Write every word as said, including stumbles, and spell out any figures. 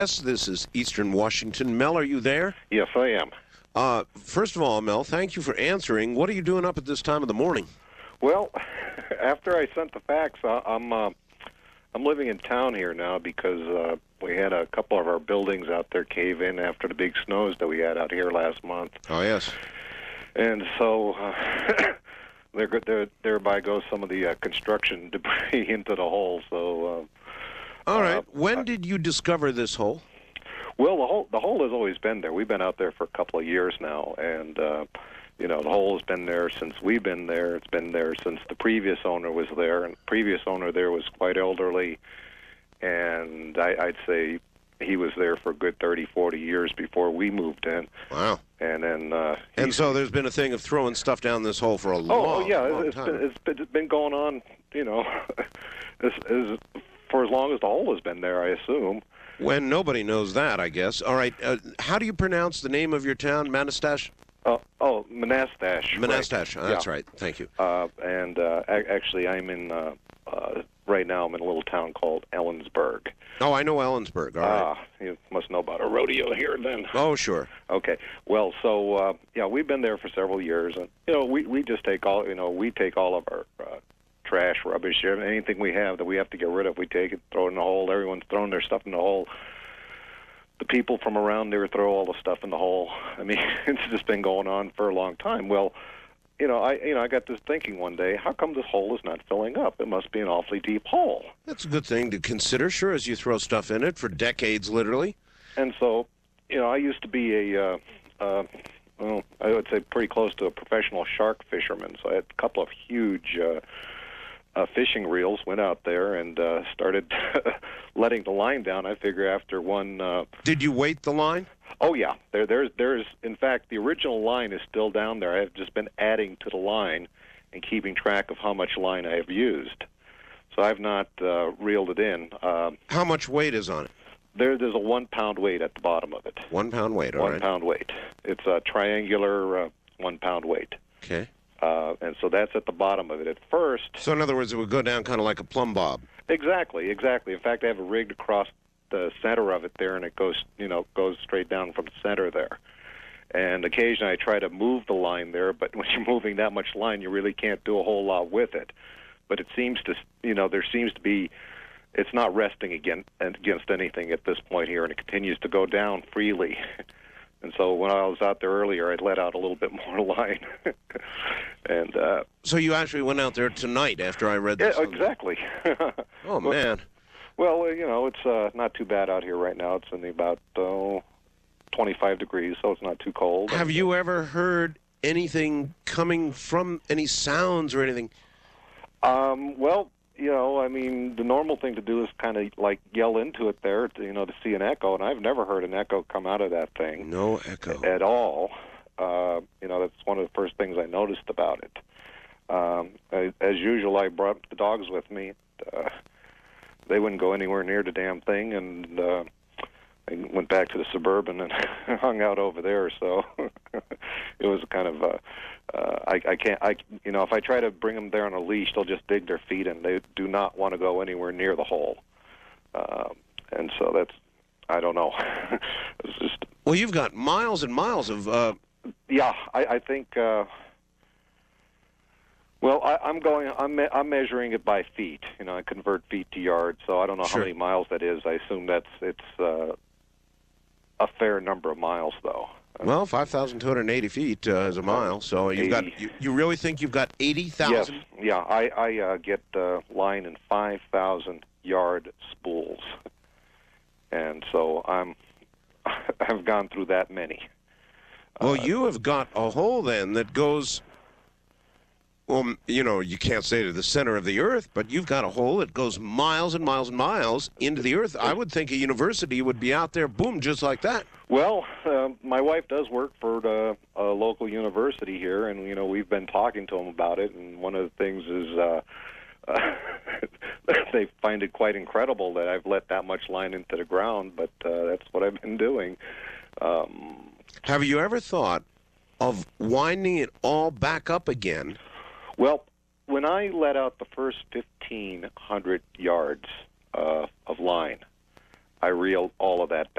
Yes, this is Eastern Washington. Mel, are you there? Yes, I am. Uh, first of all, Mel, thank you for answering. What are you doing up at this time of the morning? Well, after I sent the fax, uh, I'm uh, I'm living in town here now because uh, we had a couple of our buildings out there cave in after the big snows that we had out here last month. Oh, yes. And so uh, there, there, thereby goes some of the uh, construction debris into the hole. So, uh, all right. Uh, when did you discover this hole? well, the hole the hole has always been there. We've been out there for a couple of years now, and uh, you know the hole has been there since we've been there. It's been there since the previous owner was there, and the previous owner there was quite elderly, and I, I'd say he was there for a good thirty, forty years before we moved in. Wow. And then, uh, and so there's been a thing of throwing stuff down this hole for a oh, long, oh yeah, long it's time. been, it's been it's been going on, you know, as, as for as long as the hole has been there, I assume. When nobody knows that, I guess. All right. Uh, how do you pronounce the name of your town? Manastash? Uh, oh, Monastash. Monastash. Right. Oh, that's yeah. right. Thank you. Uh, and uh, a- actually, I'm in uh, uh, right now. I'm in a little town called Ellensburg. Oh, I know Ellensburg. All right. Ah, you must know about a rodeo here, then. Oh, sure. Okay. Well, so uh, yeah, we've been there for several years, and you know, we we just take all you know, we take all of our uh, trash, rubbish, anything we have that we have to get rid of, we take it, throw it in the hole. Everyone's throwing their stuff in the hole. The people from around there throw all the stuff in the hole. I mean, it's just been going on for a long time. Well, you know, I you know, I got this thinking one day, how come this hole is not filling up? It must be an awfully deep hole. That's a good thing to consider, sure, as you throw stuff in it for decades, literally. And so, you know, I used to be a, uh, uh, well, I would say pretty close to a professional shark fisherman. So I had a couple of huge uh, uh, fishing reels, went out there and uh, started letting the line down. I figure after one... Uh, Did you weight the line? Oh, yeah. There, there's, there's, in fact, the original line is still down there. I've just been adding to the line and keeping track of how much line I have used. So I've not uh, reeled it in. Uh, How much weight is on it? There, there's a one-pound weight at the bottom of it. One pound weight, all One right. pound weight. It's a triangular uh, one-pound weight. Okay. Uh, and so that's at the bottom of it. At first... So in other words, it would go down kind of like a plumb bob. Exactly, exactly. In fact, I have it rigged across the center of it there, and it goes, you know, goes straight down from the center there. And occasionally I try to move the line there, but when you're moving that much line, you really can't do a whole lot with it. But it seems to, you know, there seems to be... It's not resting against, against anything at this point here, and it continues to go down freely. And so when I was out there earlier, I'd let out a little bit more line. and uh, So you actually went out there tonight after I read this? yeah, exactly. Oh, man. Well, you know, it's uh, not too bad out here right now. It's in the about oh, twenty-five degrees, so it's not too cold. Have you ever heard anything coming from any sounds or anything? Um, well, you know, I mean, the normal thing to do is kind of like yell into it there, to, you know, to see an echo, and I've never heard an echo come out of that thing. No echo. At all. Uh, you know, that's one of the first things I noticed about it. Um, I, as usual, I brought the dogs with me. Uh, they wouldn't go anywhere near the damn thing, and uh, I went back to the Suburban and hung out over there. So it was kind of, uh, uh, I, I can't, I, you know, if I try to bring them there on a leash, they'll just dig their feet in. They do not want to go anywhere near the hole. Um, and so that's, I don't know. It's just. Well, you've got miles and miles of... Uh... Yeah, I, I think. Uh, well, I, I'm going. I'm, me- I'm measuring it by feet. You know, I convert feet to yards, so I don't know Sure. how many miles that is. I assume that's it's uh, a fair number of miles, though. Well, five thousand two hundred eighty feet uh, is a mile, so you've got. eighty. You, you really think you've got eighty thousand? Yes, yeah. I I uh, get uh, line in five thousand yard spools, and so I'm I've gone through that many. Well, Uh, you have got a hole then that goes. Well, you know, you can't say to the center of the earth, but you've got a hole that goes miles and miles and miles into the earth. I would think a university would be out there, boom, just like that. Well, uh, my wife does work for the, a local university here, and you know we've been talking to them about it. And one of the things is uh, uh, they find it quite incredible that I've let that much line into the ground, but uh, that's what I've been doing. Um, Have you ever thought of winding it all back up again? well, when I let out the first fifteen hundred yards uh, of line, I reeled all of that back.